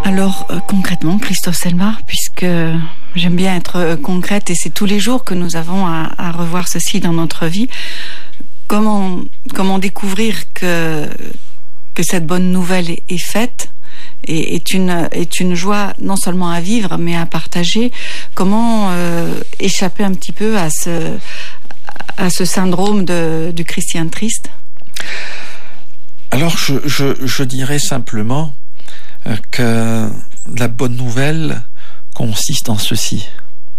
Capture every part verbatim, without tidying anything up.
Alors euh, concrètement, Christophe Selmar, puisque j'aime bien être euh, concrète et c'est tous les jours que nous avons à, à revoir ceci dans notre vie, comment, comment découvrir que, que cette bonne nouvelle est, est faite et est une, est une joie non seulement à vivre mais à partager. Comment euh, échapper un petit peu à ce, à ce syndrome de, du chrétien triste? Alors je, je, je dirais simplement que la bonne nouvelle consiste en ceci.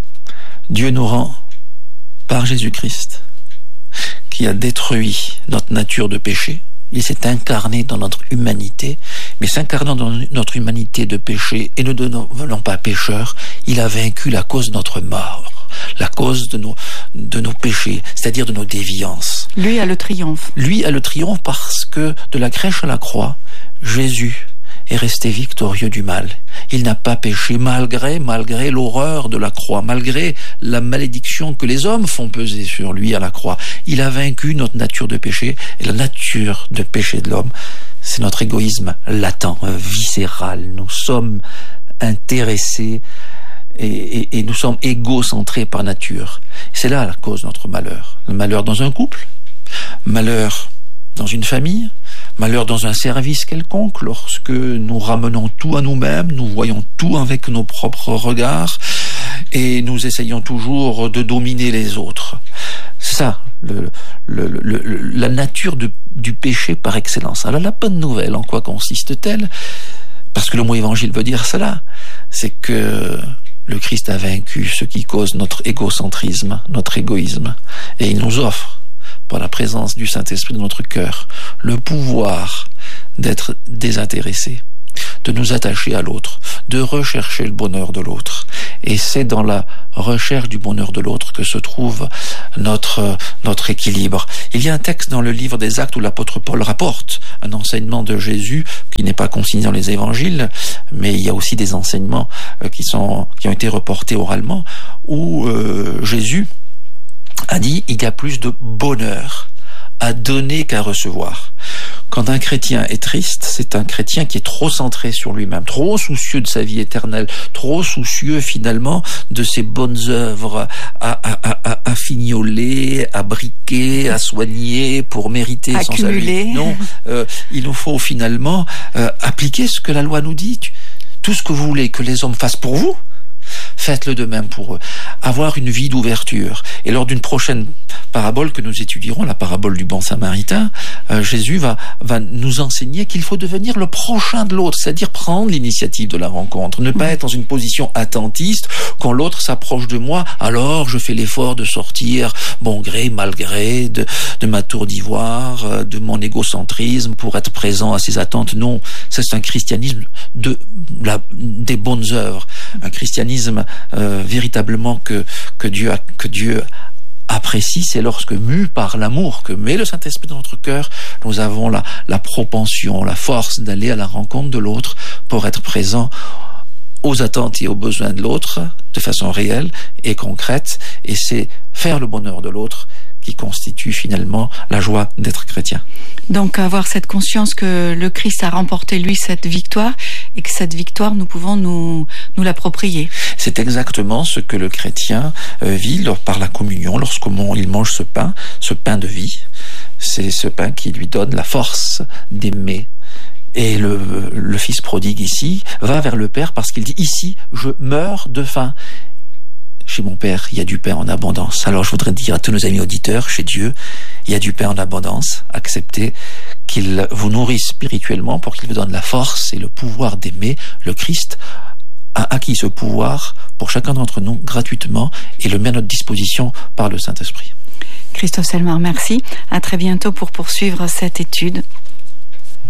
Dieu nous rend par Jésus-Christ, qui a détruit notre nature de péché. Il s'est incarné dans notre humanité, mais s'incarnant dans notre humanité de péché et ne devenant pas pécheur, il a vaincu la cause de notre mort, la cause de nos, de nos péchés, c'est-à-dire de nos déviances. Lui a le triomphe. Lui a le triomphe parce que de la crèche à la croix, Jésus est resté victorieux du mal. Il n'a pas péché malgré, malgré l'horreur de la croix, malgré la malédiction que les hommes font peser sur lui à la croix. Il a vaincu notre nature de péché, et la nature de péché de l'homme, c'est notre égoïsme latent, viscéral. Nous sommes intéressés et, et, et nous sommes égocentrés par nature. C'est là la cause de notre malheur. Le malheur dans un couple, malheur dans une famille, malheur dans un service quelconque, lorsque nous ramenons tout à nous-mêmes, nous voyons tout avec nos propres regards et nous essayons toujours de dominer les autres. C'est ça, le, le, le, le, la nature de, du péché par excellence. Alors la bonne nouvelle, en quoi consiste-t-elle? Parce que le mot évangile veut dire cela, c'est que le Christ a vaincu ce qui cause notre égocentrisme, notre égoïsme, et il nous offre, par la présence du Saint-Esprit dans notre cœur, le pouvoir d'être désintéressé, de nous attacher à l'autre, de rechercher le bonheur de l'autre. Et c'est dans la recherche du bonheur de l'autre que se trouve notre, notre équilibre. Il y a un texte dans le livre des Actes où l'apôtre Paul rapporte un enseignement de Jésus qui n'est pas consigné dans les évangiles, mais il y a aussi des enseignements qui, sont, qui ont été reportés oralement, où euh, Jésus a dit il y a plus de bonheur à donner qu'à recevoir. Quand un chrétien est triste, c'est un chrétien qui est trop centré sur lui-même, trop soucieux de sa vie éternelle, trop soucieux finalement de ses bonnes œuvres à, à, à, à fignoler, à briquer, à soigner pour mériter son salut. Non, euh, il nous faut finalement euh, appliquer ce que la loi nous dit. Tout ce que vous voulez que les hommes fassent pour vous, faites-le de même pour eux. Avoir une vie d'ouverture. Et lors d'une prochaine parabole que nous étudierons, la parabole du bon samaritain, euh, Jésus va, va nous enseigner qu'il faut devenir le prochain de l'autre, c'est-à-dire prendre l'initiative de la rencontre, ne pas être dans une position attentiste. Quand l'autre s'approche de moi, alors je fais l'effort de sortir bon gré, mal gré, de, de ma tour d'ivoire, de mon égocentrisme pour être présent à ses attentes. Non, ça c'est un christianisme de la, des bonnes œuvres, un christianisme euh, véritablement que, que Dieu a, que Dieu apprécie, c'est lorsque, mus par l'amour que met le Saint-Esprit dans notre cœur, nous avons la, la propension, la force d'aller à la rencontre de l'autre pour être présent aux attentes et aux besoins de l'autre de façon réelle et concrète. Et c'est faire le bonheur de l'autre qui constitue finalement la joie d'être chrétien. Donc avoir cette conscience que le Christ a remporté lui cette victoire et que cette victoire nous pouvons nous, nous l'approprier. C'est exactement ce que le chrétien euh, vit lors, par la communion lorsqu'il mange ce pain, ce pain de vie. C'est ce pain qui lui donne la force d'aimer. Et le, le fils prodigue ici va vers le Père parce qu'il dit ici je meurs de faim. Chez mon Père, il y a du pain en abondance. Alors je voudrais dire à tous nos amis auditeurs, chez Dieu, il y a du pain en abondance. Acceptez qu'il vous nourrisse spirituellement pour qu'il vous donne la force et le pouvoir d'aimer. Le Christ a acquis ce pouvoir pour chacun d'entre nous gratuitement et le met à notre disposition par le Saint-Esprit. Christophe Selmar, merci. À très bientôt pour poursuivre cette étude.